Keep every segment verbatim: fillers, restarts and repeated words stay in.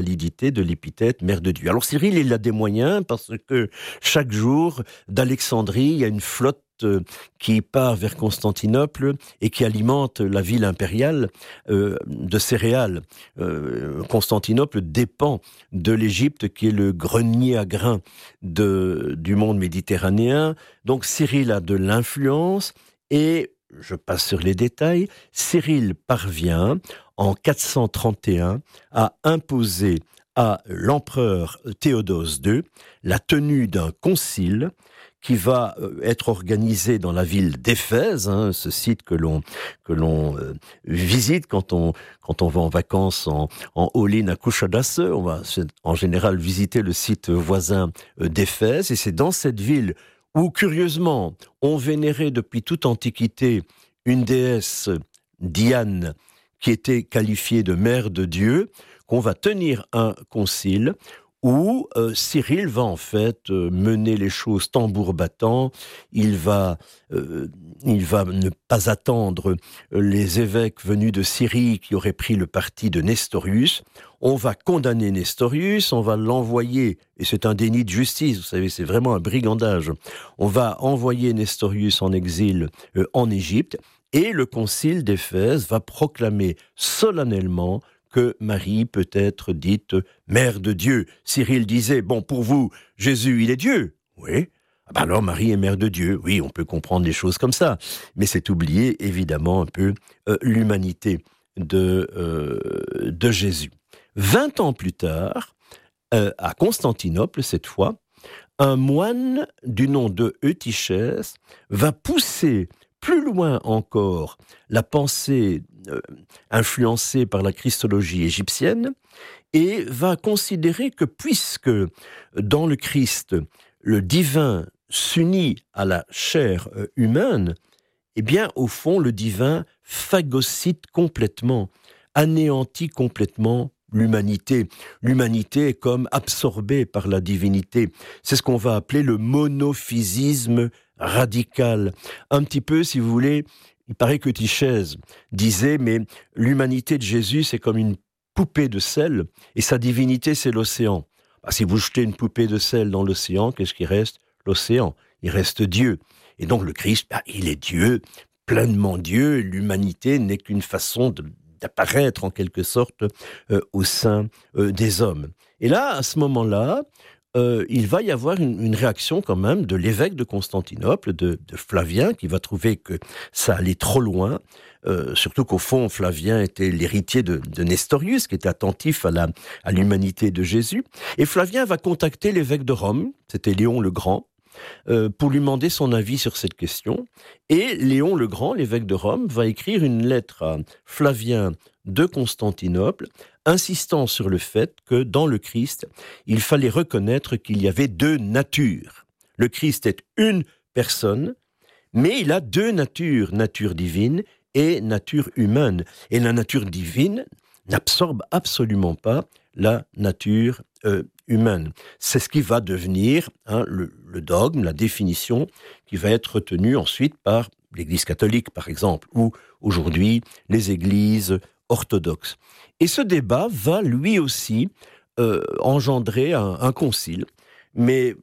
validité de l'épithète Mère de Dieu. Alors Cyril, il a des moyens parce que chaque jour, d'Alexandrie, il y a une flotte qui part vers Constantinople et qui alimente la ville impériale euh, de céréales. Euh, Constantinople dépend de l'Égypte, qui est le grenier à grains de, du monde méditerranéen. Donc Cyril a de l'influence et, je passe sur les détails, Cyril parvient en quatre cent trente et un à imposer à l'empereur Théodose deux la tenue d'un concile qui va être organisé dans la ville d'Éphèse, hein, ce site que l'on que l'on euh, visite quand on quand on va en vacances en en Olin à Kushadasse. On va en général visiter le site voisin d'Éphèse, et c'est dans cette ville où, curieusement, on vénérait depuis toute antiquité une déesse, Diane, qui était qualifiée de mère de Dieu, qu'on va tenir un concile où euh, Cyril va en fait euh, mener les choses tambour battant. Il va, euh, il va ne pas attendre les évêques venus de Syrie qui auraient pris le parti de Nestorius. On va condamner Nestorius, on va l'envoyer, et c'est un déni de justice, vous savez, c'est vraiment un brigandage. On va envoyer Nestorius en exil euh, en Égypte, et le concile d'Éphèse va proclamer solennellement que Marie peut être dite mère de Dieu. Cyril disait, bon, pour vous, Jésus, il est Dieu. Oui. Ah ben alors Marie est mère de Dieu. Oui, on peut comprendre les choses comme ça. Mais c'est oublier, évidemment, un peu euh, l'humanité de, euh, de Jésus. Vingt ans plus tard, euh, à Constantinople, cette fois, un moine du nom de Eutychès va pousser plus loin encore la pensée euh, influencée par la christologie égyptienne, et va considérer que puisque dans le Christ, le divin s'unit à la chair euh, humaine, eh bien, au fond, le divin phagocyte complètement, anéantit complètement l'humanité. L'humanité est comme absorbée par la divinité. C'est ce qu'on va appeler le monophysisme radical. Un petit peu, si vous voulez, il paraît que Eutychès disait, mais l'humanité de Jésus, c'est comme une poupée de sel, et sa divinité, c'est l'océan. Bah, si vous jetez une poupée de sel dans l'océan, qu'est-ce qui reste ? L'océan. Il reste Dieu. Et donc le Christ, bah, il est Dieu, pleinement Dieu, et l'humanité n'est qu'une façon de, d'apparaître en quelque sorte euh, au sein euh, des hommes. Et là, à ce moment-là, Euh, il va y avoir une, une réaction quand même de l'évêque de Constantinople, de, de Flavien, qui va trouver que ça allait trop loin, euh, surtout qu'au fond, Flavien était l'héritier de, de Nestorius, qui était attentif à, la, à l'humanité de Jésus. Et Flavien va contacter l'évêque de Rome, c'était Léon le Grand, euh, pour lui demander son avis sur cette question. Et Léon le Grand, l'évêque de Rome, va écrire une lettre à Flavien de Constantinople, insistant sur le fait que dans le Christ, il fallait reconnaître qu'il y avait deux natures. Le Christ est une personne, mais il a deux natures, nature divine et nature humaine. Et la nature divine n'absorbe absolument pas la nature euh, humaine. C'est ce qui va devenir hein, le, le dogme, la définition qui va être retenue ensuite par l'Église catholique, par exemple, ou aujourd'hui les églises orthodoxes. Et ce débat va lui aussi euh, engendrer un, un concile, mais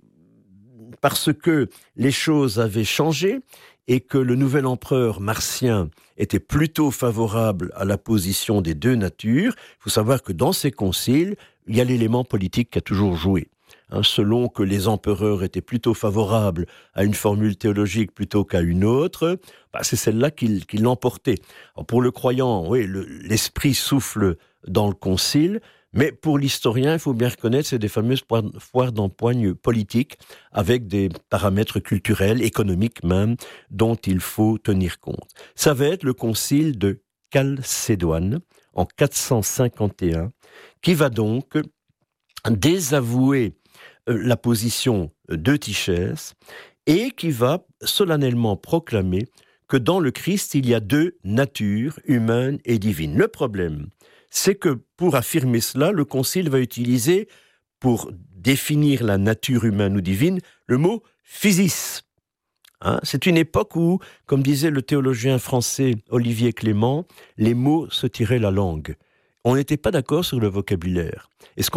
parce que les choses avaient changé et que le nouvel empereur Marcien était plutôt favorable à la position des deux natures, il faut savoir que dans ces conciles, il y a l'élément politique qui a toujours joué. Hein, selon que les empereurs étaient plutôt favorables à une formule théologique plutôt qu'à une autre, bah c'est celle-là qui, qui l'emportait. Alors pour le croyant, oui, le, l'esprit souffle dans le concile, mais pour l'historien, il faut bien reconnaître, c'est des fameuses foires d'empoigne politiques avec des paramètres culturels, économiques même, dont il faut tenir compte. Ça va être le concile de Chalcédoine en quatre cent cinquante et un, qui va donc désavouer la position d'Eutychès et qui va solennellement proclamer que dans le Christ, il y a deux natures, humaine et divine. Le problème, c'est que pour affirmer cela, le Concile va utiliser, pour définir la nature humaine ou divine, le mot « physis ». Hein, c'est une époque où, comme disait le théologien français Olivier Clément, les mots se tiraient la langue. on n'était pas d'accord sur le vocabulaire. Et ce